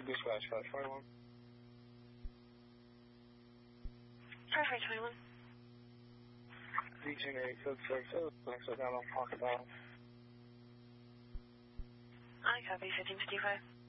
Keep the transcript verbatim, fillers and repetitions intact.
Dispatch five twenty-one. five twenty-one. D J code six, thanks for down on pocket dial. I copy fifteen fifty-five.